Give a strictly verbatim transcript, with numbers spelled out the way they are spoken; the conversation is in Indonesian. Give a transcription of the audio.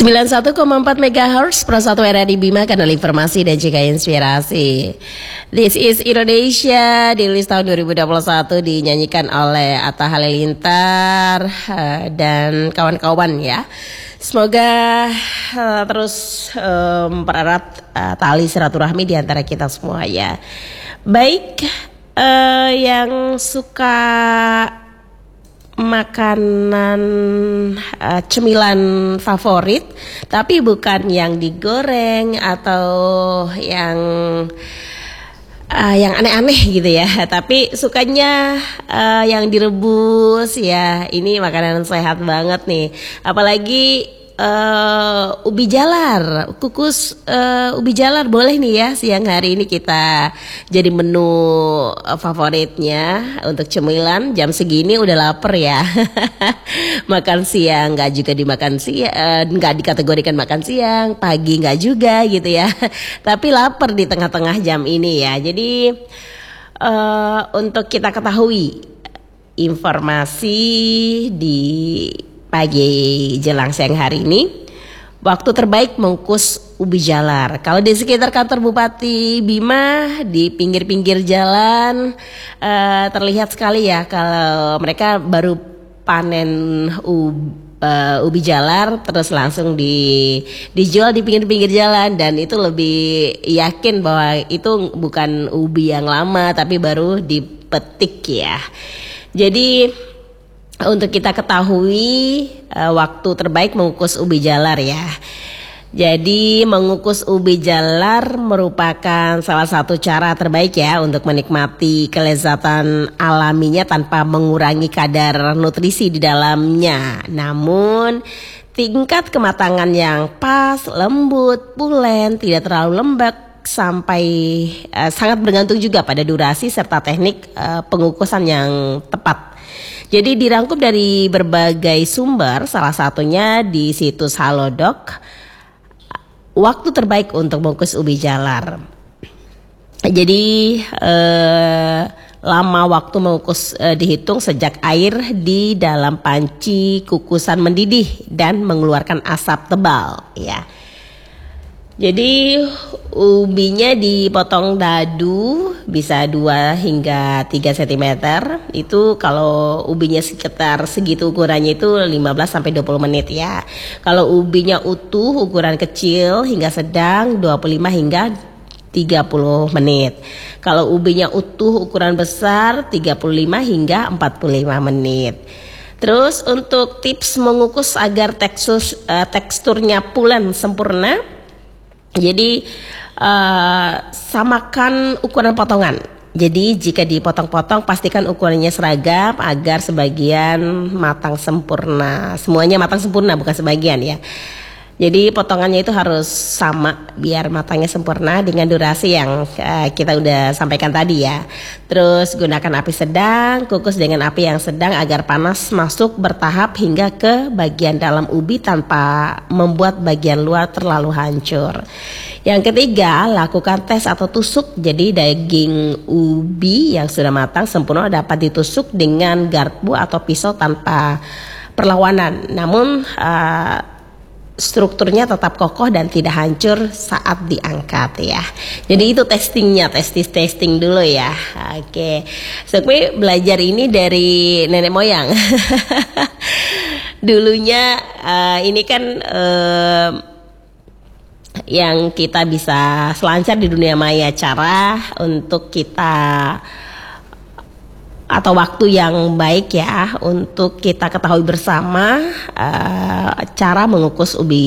sembilan puluh satu koma empat megahertz Pro satu R R I Bima, kanal informasi dan juga inspirasi. This is Indonesia, dirilis tahun dua ribu dua puluh satu, dinyanyikan oleh Atta Halilintar uh, dan kawan-kawan ya. Semoga uh, terus uh, mempererat uh, tali silaturahmi di antara kita semua ya. Baik, uh, yang suka makanan uh, cemilan favorit tapi bukan yang digoreng atau yang uh, yang aneh-aneh gitu ya, tapi sukanya uh, yang direbus ya. Ini makanan sehat banget nih, apalagi Uh, ubi jalar, kukus uh, ubi jalar boleh nih ya. Siang hari ini kita jadi menu uh, favoritnya untuk cemilan. Jam segini udah lapar ya. Makan siang nggak juga dimakan siang, nggak uh, dikategorikan makan siang, pagi nggak juga gitu ya. Tapi lapar di tengah-tengah jam ini ya. Jadi uh, untuk kita ketahui informasi di pagi jelang siang hari ini, waktu terbaik mengukus ubi jalar. Kalau di sekitar kantor Bupati Bima, di pinggir-pinggir jalan uh, terlihat sekali ya kalau mereka baru panen ubi, uh, ubi jalar terus langsung di dijual di pinggir-pinggir jalan, dan itu lebih yakin bahwa itu bukan ubi yang lama tapi baru dipetik ya. Jadi untuk kita ketahui uh, waktu terbaik mengukus ubi jalar ya. Jadi mengukus ubi jalar merupakan salah satu cara terbaik ya untuk menikmati kelezatan alaminya tanpa mengurangi kadar nutrisi di dalamnya. Namun tingkat kematangan yang pas, lembut, pulen, tidak terlalu lembek, sampai uh, sangat bergantung juga pada durasi serta teknik uh, pengukusan yang tepat. Jadi dirangkum dari berbagai sumber, salah satunya di situs Halodoc, waktu terbaik untuk mengukus ubi jalar. Jadi eh, lama waktu mengukus eh, dihitung sejak air di dalam panci kukusan mendidih dan mengeluarkan asap tebal ya. Jadi ubinya dipotong dadu, bisa dua hingga tiga sentimeter. Itu kalau ubinya sekitar segitu ukurannya itu lima belas sampai dua puluh menit ya. Kalau ubinya utuh ukuran kecil hingga sedang dua puluh lima hingga tiga puluh menit. Kalau ubinya utuh ukuran besar tiga puluh lima hingga empat puluh lima menit. Terus untuk tips mengukus agar tekstur uh, teksturnya pulen sempurna, jadi uh, samakan ukuran potongan. Jadi jika dipotong-potong pastikan ukurannya seragam agar sebagian matang sempurna. Semuanya matang sempurna, bukan sebagian ya. Jadi potongannya itu harus sama biar matangnya sempurna dengan durasi yang uh, kita udah sampaikan tadi ya. Terus gunakan api sedang, kukus dengan api yang sedang agar panas masuk bertahap hingga ke bagian dalam ubi tanpa membuat bagian luar terlalu hancur. Yang ketiga, lakukan tes atau tusuk. Jadi daging ubi yang sudah matang sempurna dapat ditusuk dengan garpu atau pisau tanpa perlawanan. Namun uh, strukturnya tetap kokoh dan tidak hancur saat diangkat ya. Jadi itu testingnya, testing testing dulu ya. Oke, Sukmi belajar ini dari nenek moyang. Dulunya uh, ini kan uh, yang kita bisa selancar di dunia maya, cara untuk kita atau waktu yang baik ya untuk kita ketahui bersama uh, cara mengukus ubi